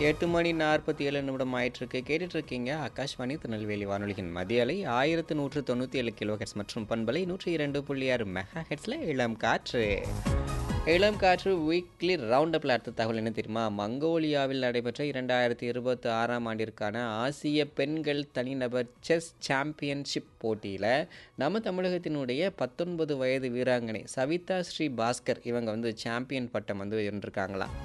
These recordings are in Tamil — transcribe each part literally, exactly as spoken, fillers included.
எட்டு மணி நாற்பத்தி ஏழு நிமிடம் ஆயிட்டிருக்கு. கேட்டுட்டு இருக்கீங்க ஆகாஷ்வாணி திருநெல்வேலி வானொலியின் மதிய அலை ஆயிரத்து நூற்று தொண்ணூற்றி ஏழு கிலோ ஹெர்ட்ஸ் மற்றும் பண்பலை நூற்றி இரண்டு புள்ளி ஆறு மெகா ஹெர்ட்ஸில் இளம் காற்று. இளம் காற்று வீக்லி ரவுண்ட் அப்பில் அடுத்த தகவல் என்ன தெரியுமா? மங்கோலியாவில் நடைபெற்ற இரண்டாயிரத்தி இருபத்தி ஆறாம் ஆண்டிற்கான ஆசிய பெண்கள் தனிநபர் செஸ் சாம்பியன்ஷிப் போட்டியில் நம்ம தமிழகத்தினுடைய பத்தொன்பது வயது வீராங்கனை சவிதா ஸ்ரீ பாஸ்கர் இவங்க வந்து சாம்பியன் பட்டம் வந்து வென்றிருக்காங்களாம்.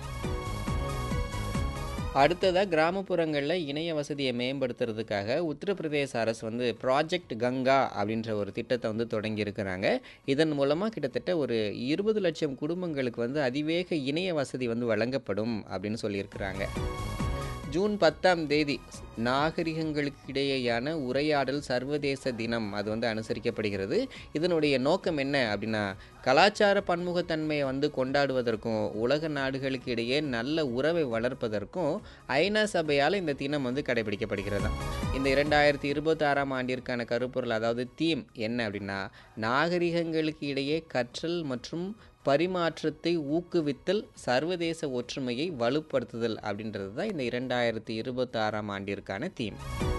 அடுத்ததாக கிராமப்புறங்களில் இணைய வசதியை மேம்படுத்துறதுக்காக உத்தரப்பிரதேச அரசு வந்து ப்ராஜெக்ட் கங்கா அப்படின்ற ஒரு திட்டத்தை வந்து தொடங்கியிருக்கிறாங்க. இதன் மூலமாக கிட்டத்தட்ட ஒரு இருபது லட்சம் குடும்பங்களுக்கு வந்து அதிவேக இணைய வசதி வந்து வழங்கப்படும் அப்படின்னு சொல்லியிருக்கிறாங்க. ஜூன் பத்தாம் தேதி நாகரிகங்களுக்கு இடையேயான உரையாடல் சர்வதேச தினம் அது வந்து அனுசரிக்கப்படுகிறது. இதனுடைய நோக்கம் என்ன அப்படின்னா, கலாச்சார பன்முகத்தன்மையை வந்து கொண்டாடுவதற்கும் உலக நாடுகளுக்கு இடையே நல்ல உறவை வளர்ப்பதற்கும் ஐநா சபையால் இந்த தினம் வந்து கடைபிடிக்கப்படுகிறது. இந்த இரண்டாயிரத்தி இருபத்தி ஆறாம் ஆண்டிற்கான கருப்பொருள் அதாவது தீம் என்ன அப்படின்னா, நாகரிகங்களுக்கு இடையே கற்றல் மற்றும் பரிமாற்றத்தை ஊக்குவித்தல், சர்வதேச ஒற்றுமையை வலுப்படுத்துதல் அப்படின்றது தான் இந்த இரண்டாயிரத்தி இருபத்தி ஆறாம் ஆண்டிற்கான தீம்.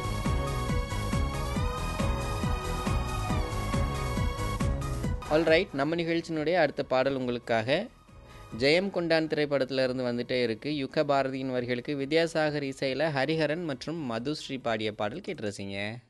ஆல்ரைட், நம்ம நிகழ்ச்சியினுடைய அடுத்த பாடல் உங்களுக்காக ஜெயம் கொண்டான் திரைப்படத்தில் இருந்து வந்துட்டே இருக்கு. யுக பாரதியின் வரிகளுக்கு வித்யாசாகர் இசையில் ஹரிஹரன் மற்றும் மதுஸ்ரீ பாடிய பாடல் கேட்டு ரசிங்க.